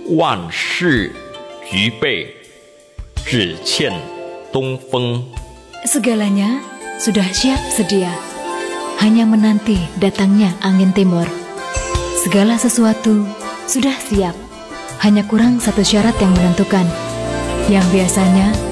万事俱备，只欠东风。 Segalanya sudah siap sedia, hanya menanti datangnya angin timur. Segala sesuatu sudah siap, hanya kurang satu syarat yang menentukan, yang biasanya